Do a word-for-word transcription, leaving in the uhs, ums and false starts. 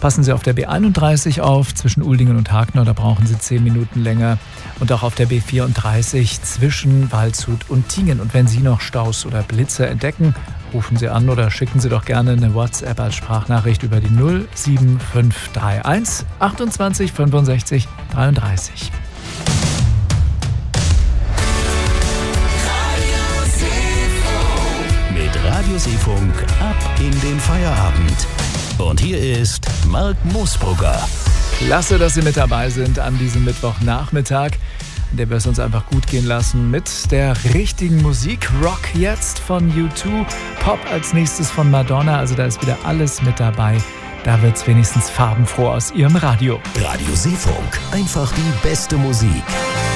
Passen Sie auf der B einunddreißig auf, zwischen Uldingen und Hagnau, da brauchen Sie zehn Minuten länger. Und auch auf der B vierunddreißig zwischen Waldshut und Tingen. Und wenn Sie noch Staus oder Blitze entdecken, rufen Sie an oder schicken Sie doch gerne eine WhatsApp als Sprachnachricht über die null sieben fünf drei eins achtundzwanzig fünfundsechzig dreiunddreißig. Mit Radiosee-Funk ab in den Feierabend. Und hier ist Marc Moosbrugger. Klasse, dass Sie mit dabei sind an diesem Mittwochnachmittag, in dem wir es uns einfach gut gehen lassen mit der richtigen Musik. Rock jetzt von U zwei, Pop als nächstes von Madonna. Also da ist wieder alles mit dabei. Da wird's wenigstens farbenfroh aus Ihrem Radio. Radiosee-Funk, einfach die beste Musik.